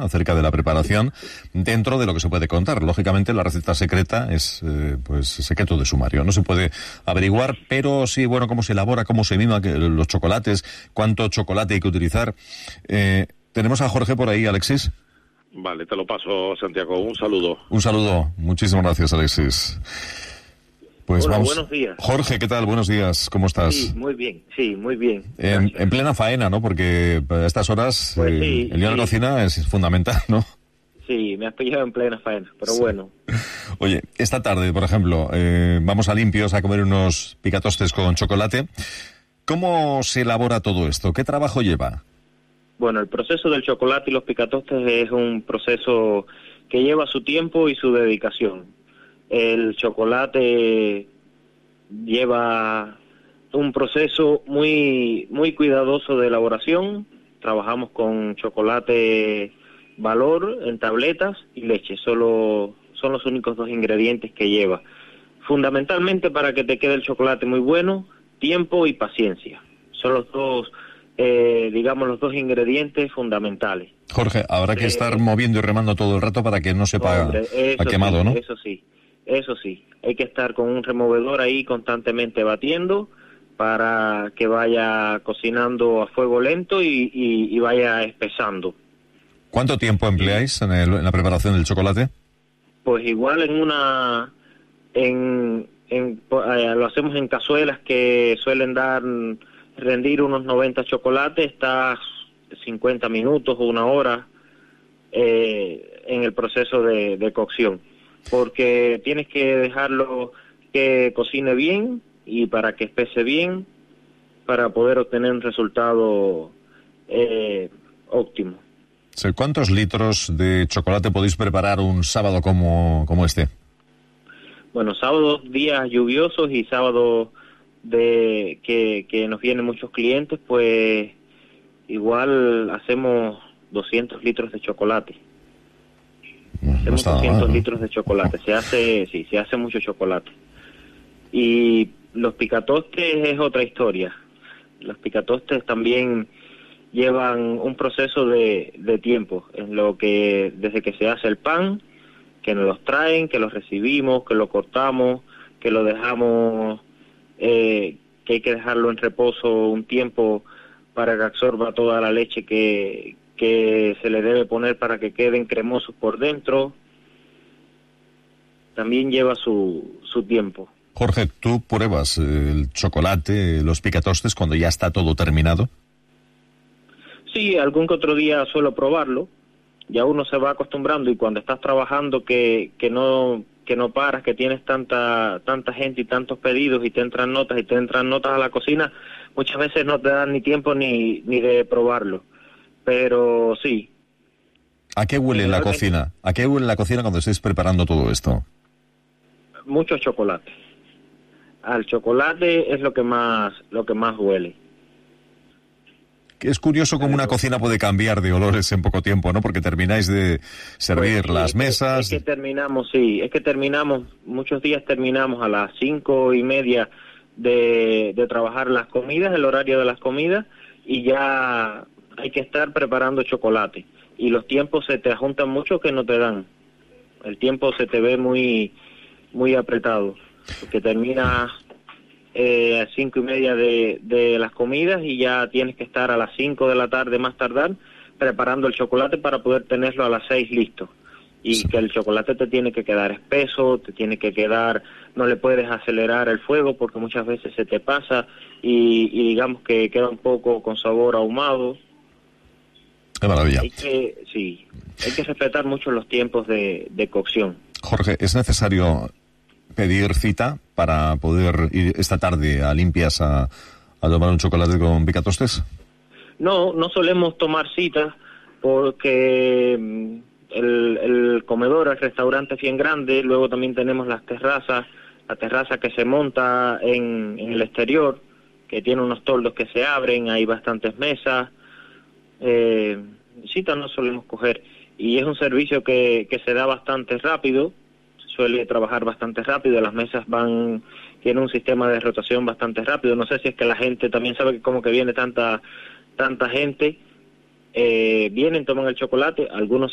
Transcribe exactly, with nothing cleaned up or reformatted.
receta acerca de la preparación dentro de lo que se puede contar. Lógicamente la receta secreta es eh, pues secreto de sumario, no se puede averiguar, pero sí, bueno, cómo se elabora, cómo se mima los chocolates, cuánto chocolate hay que utilizar. Eh, tenemos a Jorge por ahí, Alexis. Vale, te lo paso, Santiago. Un saludo. Un saludo. Muchísimas gracias, Alexis. Pues Hola, vamos. buenos días. Jorge, ¿qué tal? Buenos días. ¿Cómo estás? Sí, muy bien. Sí, muy bien. En, en plena faena, ¿no? Porque a estas horas Pues eh, sí, el día de la sí. cocina es fundamental, ¿no? Sí, me has pillado en plena faena, pero Sí. bueno. Oye, esta tarde, por ejemplo, eh, vamos a Limpios a comer unos picatostes con chocolate. ¿Cómo se elabora todo esto? ¿Qué trabajo lleva? Bueno, el proceso del chocolate y los picatostes es un proceso que lleva su tiempo y su dedicación. El chocolate lleva un proceso muy muy cuidadoso de elaboración. Trabajamos con chocolate valor en tabletas y leche. Solo son los únicos dos ingredientes que lleva. Fundamentalmente, para que te quede el chocolate muy bueno, tiempo y paciencia. Son los dos, eh, digamos, los dos ingredientes fundamentales. Jorge, habrá que Eh, estar moviendo y remando todo el rato para que no sepa Hombre, eso a quemado, sí, ¿no? Eso sí, eso sí. Hay que estar con un removedor ahí constantemente batiendo para que vaya cocinando a fuego lento y, y, y vaya espesando. ¿Cuánto tiempo empleáis en, el- en la preparación del chocolate? Pues igual en una, en, en eh, lo hacemos en cazuelas que suelen dar, rendir unos noventa chocolates, está cincuenta minutos o una hora eh, en el proceso de, de cocción, porque tienes que dejarlo que cocine bien y para que espese bien, para poder obtener un resultado eh, óptimo. O sea, ¿cuántos litros de chocolate podéis preparar un sábado como, como este? Bueno, sábados, días lluviosos y sábados de que, que nos vienen muchos clientes, pues igual hacemos doscientos litros de chocolate. No Hacemos está nada doscientos mal, ¿no? litros de chocolate. Se hace, sí, se hace mucho chocolate. Y los picatostes es otra historia. Los picatostes también llevan un proceso de, de tiempo, en lo que desde que se hace el pan, que nos los traen, que los recibimos, que lo cortamos, que lo dejamos, eh, que hay que dejarlo en reposo un tiempo para que absorba toda la leche que, que se le debe poner para que queden cremosos por dentro. También lleva su, su tiempo. Jorge, ¿tú pruebas eh, el chocolate, los picatostes cuando ya está todo terminado? Sí, algún que otro día suelo probarlo. Ya uno se va acostumbrando y cuando estás trabajando que, que no que no paras, que tienes tanta tanta gente y tantos pedidos y te entran notas y te entran notas a la cocina, muchas veces no te dan ni tiempo ni, ni de probarlo. Pero sí. ¿A qué huele la Generalmente- cocina? ¿A qué huele la cocina cuando estáis preparando todo esto? Mucho chocolate. Al chocolate es lo que más lo que más huele. Es curioso cómo una cocina puede cambiar de olores en poco tiempo, ¿no? Porque termináis de servir Pues sí, las es que- mesas. Es que terminamos, sí, es que terminamos, muchos días terminamos a las cinco y media de, de trabajar las comidas, el horario de las comidas, y ya hay que estar preparando chocolate. Y los tiempos se te juntan mucho que no te dan. El tiempo se te ve muy, muy apretado, porque terminas eh, a cinco y media de, de las comidas y ya tienes que estar a las cinco de la tarde más tardar preparando el chocolate para poder tenerlo a las seis listo. Y Sí. que el chocolate te tiene que quedar espeso, te tiene que quedar, no le puedes acelerar el fuego porque muchas veces se te pasa y, y digamos que queda un poco con sabor ahumado. Qué maravilla. Hay que, sí, hay que respetar mucho los tiempos de, de cocción. Jorge, ¿es necesario pedir cita para poder ir esta tarde a Limpias a, a tomar un chocolate con picatostes? No, no solemos tomar citas porque mm, el, el comedor, el restaurante es bien grande, luego también tenemos las terrazas, la terraza que se monta en, en el exterior, que tiene unos toldos que se abren, hay bastantes mesas, eh, citas no solemos coger, y es un servicio que, que se da bastante rápido, suele trabajar bastante rápido, las mesas van, tiene un sistema de rotación bastante rápido, no sé si es que la gente también sabe que como que viene tanta tanta gente, eh, vienen, toman el chocolate, algunos